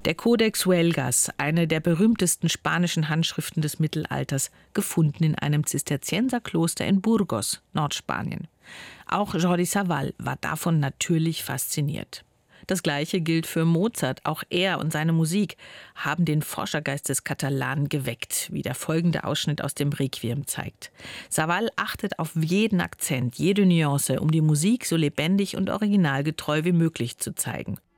Der Codex Huelgas, eine der berühmtesten spanischen Handschriften des Mittelalters, gefunden in einem Zisterzienserkloster in Burgos, Nordspanien. Auch Jordi Savall war davon natürlich fasziniert. Das Gleiche gilt für Mozart. Auch er und seine Musik haben den Forschergeist des Katalanen geweckt, wie der folgende Ausschnitt aus dem Requiem zeigt. Savall achtet auf jeden Akzent, jede Nuance, um die Musik so lebendig und originalgetreu wie möglich zu zeigen.